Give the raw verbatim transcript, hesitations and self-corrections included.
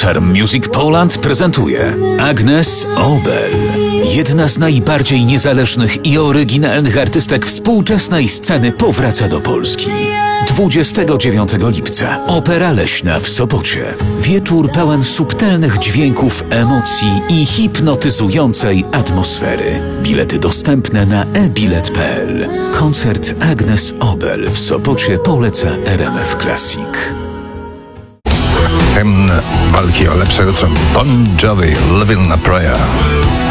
Charm Music Poland prezentuje Agnes Obel. Jedna z najbardziej niezależnych i oryginalnych artystek współczesnej sceny powraca do Polski. dwudziestego dziewiątego lipca. Opera Leśna w Sopocie. Wieczór pełen subtelnych dźwięków, emocji i hipnotyzującej atmosfery. Bilety dostępne na e bilet kropka p l. Koncert Agnes Obel w Sopocie poleca R M F Classic. Hymn walki o lepsze jutro. Bon Jovi, Living in a Prayer.